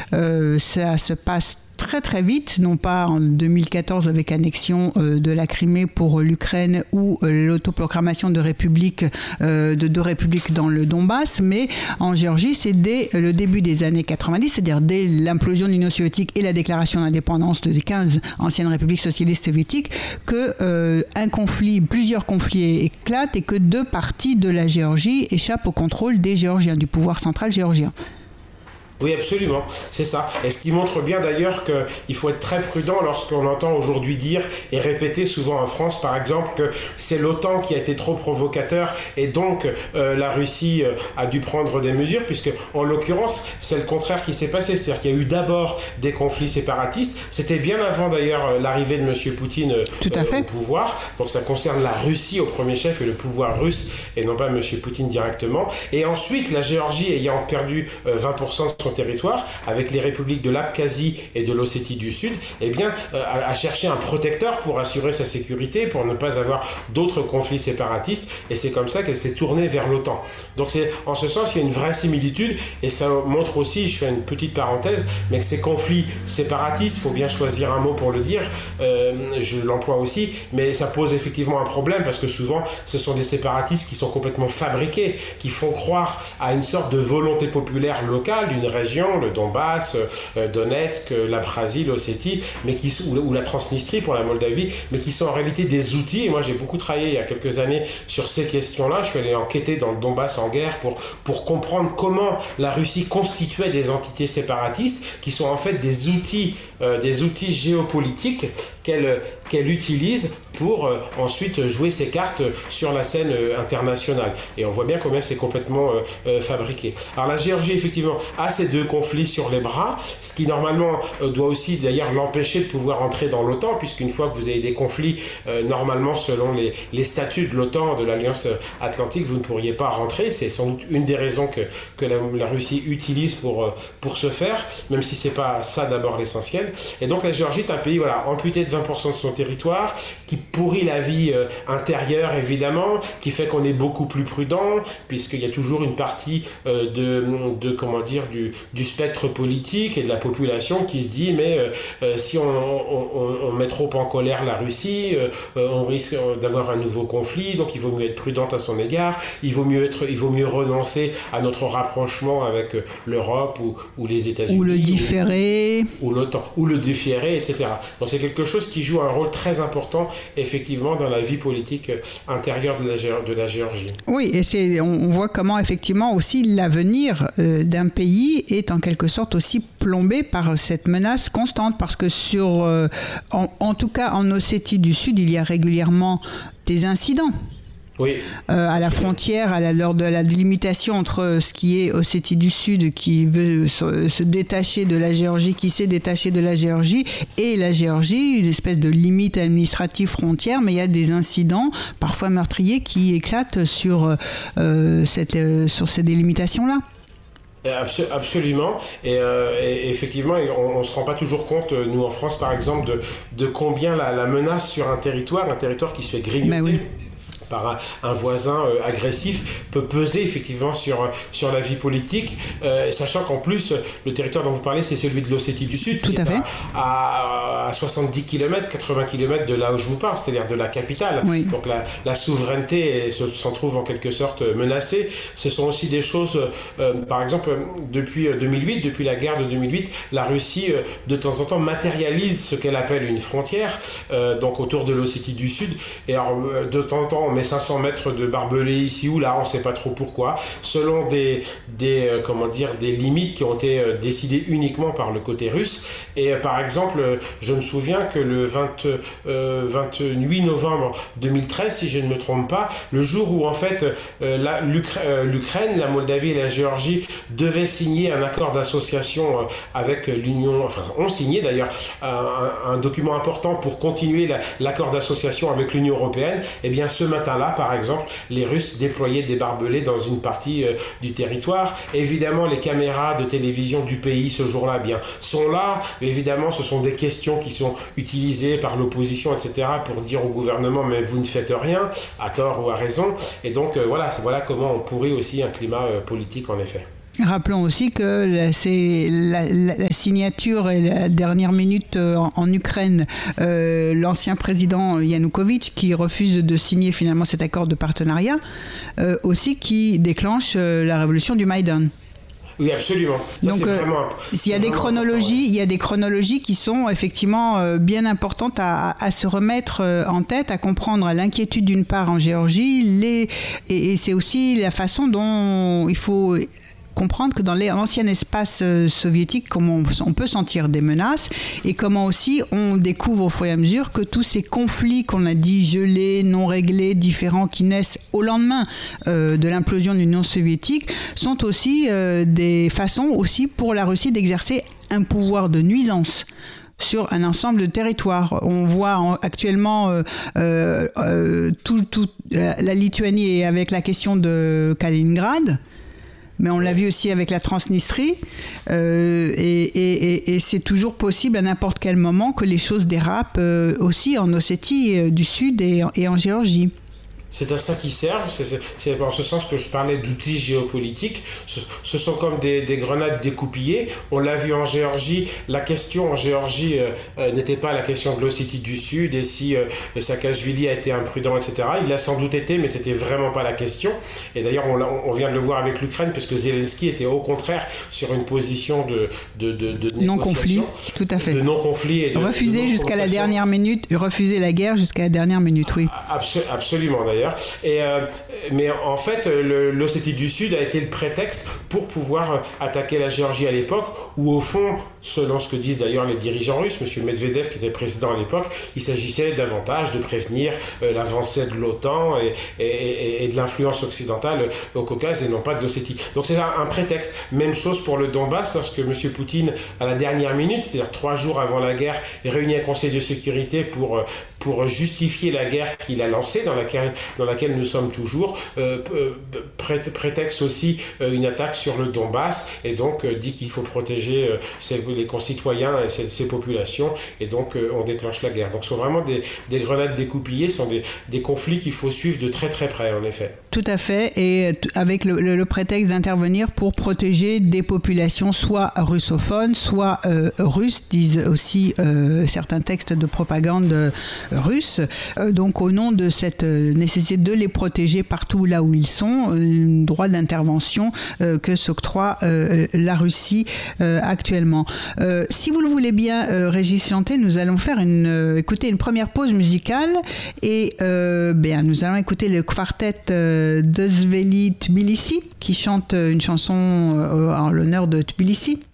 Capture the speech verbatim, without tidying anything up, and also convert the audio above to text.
euh, ça se passe très très vite, non pas en deux mille quatorze avec annexion euh, de la Crimée pour l'Ukraine ou euh, l'autoproclamation de république, euh, de deux républiques dans le Donbass, mais en Géorgie, c'est dès le début des années quatre-vingt-dix, c'est-à-dire dès l'implosion de l'Union soviétique et la déclaration d'indépendance des quinze anciennes républiques socialistes soviétiques, que euh, un conflit, plusieurs conflits éclatent et que deux parties de la Géorgie échappent au contrôle des Géorgiens, du pouvoir central géorgien. Oui, absolument, c'est ça. Et ce qui montre bien d'ailleurs qu'il faut être très prudent lorsqu'on entend aujourd'hui dire et répéter souvent en France, par exemple, que c'est l'OTAN qui a été trop provocateur et donc euh, la Russie euh, a dû prendre des mesures, puisque en l'occurrence, c'est le contraire qui s'est passé. C'est-à-dire qu'il y a eu d'abord des conflits séparatistes. C'était bien avant d'ailleurs l'arrivée de M. Poutine euh, Tout à fait. au pouvoir. Donc ça concerne la Russie au premier chef et le pouvoir russe et non pas M. Poutine directement. Et ensuite, la Géorgie ayant perdu euh, vingt pour cent de son territoire, avec les républiques de l'Abkhazie et de l'Ossétie du Sud, eh bien, euh, a, a cherché un protecteur pour assurer sa sécurité, pour ne pas avoir d'autres conflits séparatistes, et c'est comme ça qu'elle s'est tournée vers l'OTAN. Donc c'est, en ce sens, il y a une vraie similitude, et ça montre aussi, je fais une petite parenthèse, mais que ces conflits séparatistes, il faut bien choisir un mot pour le dire, euh, je l'emploie aussi, mais ça pose effectivement un problème, parce que souvent, ce sont des séparatistes qui sont complètement fabriqués, qui font croire à une sorte de volonté populaire locale, d'une région, le Donbass, euh, Donetsk, l'Abkhazie, l'Ossétie, mais qui ou, ou la Transnistrie pour la Moldavie, mais qui sont en réalité des outils. Et moi, j'ai beaucoup travaillé il y a quelques années sur ces questions-là. Je suis allé enquêter dans le Donbass en guerre pour pour comprendre comment la Russie constituait des entités séparatistes, qui sont en fait des outils, euh, des outils géopolitiques qu'elle qu'elle utilise pour euh, ensuite jouer ses cartes sur la scène euh, internationale. Et on voit bien combien c'est complètement euh, euh, fabriqué. Alors la Géorgie, effectivement, a ces deux conflits sur les bras, ce qui normalement euh, doit aussi d'ailleurs l'empêcher de pouvoir entrer dans l'OTAN, puisqu'une fois que vous avez des conflits, euh, normalement selon les, les statuts de l'OTAN, de l'Alliance Atlantique, vous ne pourriez pas rentrer. C'est sans doute une des raisons que, que la, la Russie utilise pour, euh, pour ce faire, même si c'est pas ça d'abord l'essentiel. Et donc la Géorgie est un pays voilà, amputé de vingt pour cent de son territoire, qui pourrit la vie euh, intérieure évidemment, qui fait qu'on est beaucoup plus prudent, puisqu'il y a toujours une partie euh, de, de comment dire du, du spectre politique et de la population qui se dit mais euh, euh, si on, on, on, on met trop en colère la Russie, euh, on risque d'avoir un nouveau conflit, donc il vaut mieux être prudente à son égard, il vaut mieux être, il vaut mieux renoncer à notre rapprochement avec euh, l'Europe ou, ou les États-Unis, ou le différer, ou, ou l'OTAN, ou le différer, et cetera. Donc c'est quelque chose qui joue un rôle très important effectivement dans la vie politique intérieure de la, de la Géorgie. Oui, et c'est, on, on voit comment effectivement aussi l'avenir euh, d'un pays est en quelque sorte aussi plombé par cette menace constante, parce que sur, euh, en, en tout cas en Ossétie du Sud, il y a régulièrement des incidents. Oui. Euh, à la frontière, à la, lors de la délimitation entre ce qui est Ossétie du Sud, qui veut se, se détacher de la Géorgie, qui s'est détaché de la Géorgie, et la Géorgie, une espèce de limite administrative frontière, mais il y a des incidents, parfois meurtriers, qui éclatent sur, euh, cette, euh, sur ces délimitations-là. Absolument, et, euh, et effectivement, on ne se rend pas toujours compte, nous en France par exemple, de, de combien la, la menace sur un territoire, un territoire qui se fait grignoter, ben oui, par un, un voisin euh, agressif peut peser effectivement sur, sur la vie politique, euh, sachant qu'en plus, le territoire dont vous parlez, c'est celui de l'Ossétie du Sud, tout qui à est fait. À, à soixante-dix kilomètres, quatre-vingts kilomètres de là où je vous parle, c'est-à-dire de la capitale. Oui. Donc la, la souveraineté se, s'en trouve en quelque sorte menacée. Ce sont aussi des choses, euh, par exemple, depuis deux mille huit, depuis la guerre de deux mille huit, la Russie, euh, de temps en temps, matérialise ce qu'elle appelle une frontière, euh, donc autour de l'Ossétie du Sud. Et alors, de temps en temps, on met cinq cents mètres de barbelés ici ou là, on ne sait pas trop pourquoi, selon des, des, euh, comment dire, des limites qui ont été euh, décidées uniquement par le côté russe. Et euh, par exemple, euh, je me souviens que le vingt, euh, vingt-huit novembre deux mille treize, si je ne me trompe pas, le jour où en fait euh, la, l'Ukra- euh, l'Ukraine, la Moldavie et la Géorgie devaient signer un accord d'association euh, avec l'Union, enfin ont signé d'ailleurs un, un document important pour continuer la, l'accord d'association avec l'Union européenne, et bien ce matin-là, par exemple, les Russes déployaient des barbelés dans une partie euh, du territoire. Évidemment, les caméras de télévision du pays ce jour-là, bien, sont là. Évidemment, ce sont des questions qui sont utilisées par l'opposition, et cetera, pour dire au gouvernement, mais vous ne faites rien, à tort ou à raison. Et donc, euh, voilà, voilà comment on pourrit aussi un climat euh, politique, en effet. Rappelons aussi que la, c'est la, la, la signature et la dernière minute en, en Ukraine, euh, l'ancien président Yanukovych qui refuse de signer finalement cet accord de partenariat, euh, aussi qui déclenche euh, la révolution du Maïdan. Oui, absolument. Ça, donc, c'est vraiment, euh, il y a des chronologies, ouais. il y a des chronologies qui sont effectivement euh, bien importantes à, à se remettre euh, en tête, à comprendre l'inquiétude d'une part en Géorgie, les, et, et c'est aussi la façon dont il faut comprendre que dans l'ancien espace soviétique, comment on, on peut sentir des menaces et comment aussi on découvre au fur et à mesure que tous ces conflits qu'on a dit gelés, non réglés, différents, qui naissent au lendemain euh, de l'implosion de l'Union soviétique, sont aussi euh, des façons aussi pour la Russie d'exercer un pouvoir de nuisance sur un ensemble de territoires. On voit en, actuellement euh, euh, tout, tout, euh, la Lituanie avec la question de Kaliningrad, mais on l'a vu aussi avec la Transnistrie, euh, et, et, et c'est toujours possible à n'importe quel moment que les choses dérapent euh, aussi en Ossétie euh, du Sud et, et en Géorgie. C'est à ça qu'ils servent, c'est, c'est, c'est en ce sens que je parlais d'outils géopolitiques. Ce, ce sont comme des, des grenades découpillées. On l'a vu en Géorgie, la question en Géorgie euh, euh, n'était pas la question de l'Ossétie du Sud et si euh, Saakashvili a été imprudent, et cetera. Il l'a sans doute été, mais c'était vraiment pas la question. Et d'ailleurs, on, on vient de le voir avec l'Ukraine, puisque Zelensky était au contraire sur une position de, de, de, de non-conflit, tout à fait. De non-conflit. Et de, refuser de jusqu'à la dernière minute, refuser la guerre jusqu'à la dernière minute, oui. Absol- absolument, d'ailleurs. Et, euh, mais en fait, le, l'Ossétie du Sud a été le prétexte pour pouvoir attaquer la Géorgie à l'époque, où au fond, selon ce que disent d'ailleurs les dirigeants russes, M. Medvedev qui était président à l'époque, il s'agissait davantage de prévenir euh, l'avancée de l'OTAN et, et, et, et de l'influence occidentale au Caucase et non pas de l'Ossétie. Donc c'est un, un prétexte. Même chose pour le Donbass, lorsque M. Poutine, à la dernière minute, c'est-à-dire trois jours avant la guerre, réunit un conseil de sécurité pour, pour justifier la guerre qu'il a lancée, dans laquelle, dans laquelle nous sommes toujours, euh, pré- prétexte aussi euh, une attaque sur le Donbass et donc euh, dit qu'il faut protéger euh, ses, les concitoyens et ces, ces populations, et donc euh, on déclenche la guerre. Donc ce sont vraiment des, des grenades découpillées, ce sont des, des conflits qu'il faut suivre de très très près, en effet. Tout à fait, et t- avec le, le, le prétexte d'intervenir pour protéger des populations soit russophones, soit euh, russes, disent aussi euh, certains textes de propagande euh, russe. Euh, donc au nom de cette euh, nécessité de les protéger partout là où ils sont, un droit d'intervention euh, que s'octroie euh, la Russie euh, actuellement. Euh, si vous le voulez bien, euh, Régis Chanté, nous allons faire une, euh, écouter une première pause musicale et euh, bien, nous allons écouter le quartet euh, Dozveli Tbilisi qui chante une chanson euh, en l'honneur de Tbilissi.